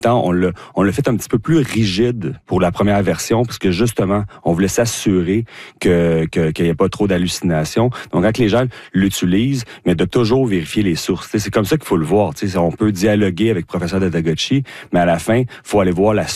On l'a fait un petit peu plus rigide pour la première version, parce que justement, on voulait s'assurer qu'il n'y ait pas trop d'hallucinations. Donc, quand les gens l'utilisent, mais de toujours vérifier les sources. C'est comme ça qu'il faut le voir. On peut dialoguer avec le professeur de Dagochi, mais à la fin, il faut aller voir la